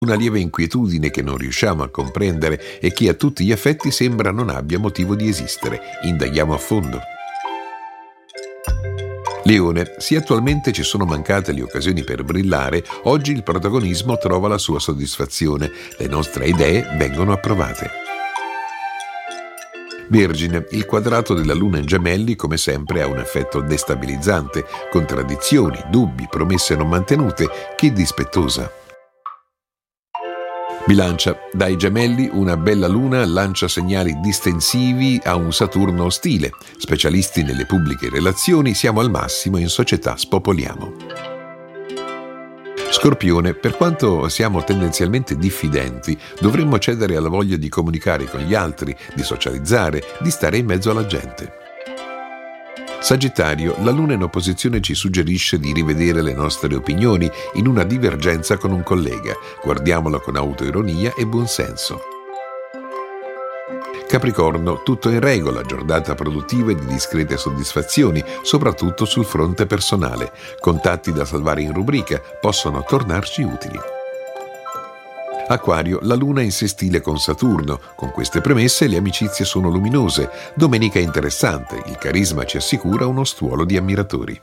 una lieve inquietudine che non riusciamo a comprendere e che a tutti gli effetti sembra non abbia motivo di esistere. Indaghiamo a fondo. Leone, se attualmente ci sono mancate le occasioni per brillare, oggi il protagonismo trova la sua soddisfazione. Le nostre idee vengono approvate. Vergine, il quadrato della Luna in Gemelli come sempre ha un effetto destabilizzante, contraddizioni, dubbi, promesse non mantenute, che dispettosa. Bilancia, dai Gemelli una bella luna lancia segnali distensivi a un Saturno ostile. Specialisti nelle pubbliche relazioni, siamo al massimo in società, spopoliamo. Scorpione, per quanto siamo tendenzialmente diffidenti, dovremmo cedere alla voglia di comunicare con gli altri, di socializzare, di stare in mezzo alla gente. Sagittario, la Luna in opposizione ci suggerisce di rivedere le nostre opinioni in una divergenza con un collega. Guardiamolo con autoironia e buonsenso. Capricorno, tutto in regola, giornata produttiva e di discrete soddisfazioni, soprattutto sul fronte personale. Contatti da salvare in rubrica, possono tornarci utili. Acquario, la Luna in sestile con Saturno. Con queste premesse le amicizie sono luminose. Domenica è interessante, il carisma ci assicura uno stuolo di ammiratori.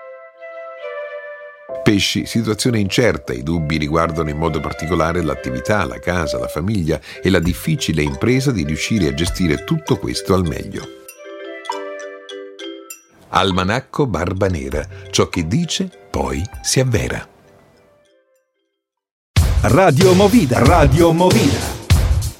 Pesci, situazione incerta, i dubbi riguardano in modo particolare l'attività, la casa, la famiglia e la difficile impresa di riuscire a gestire tutto questo al meglio. Almanacco Barba Nera, ciò che dice poi si avvera. Radio Movida.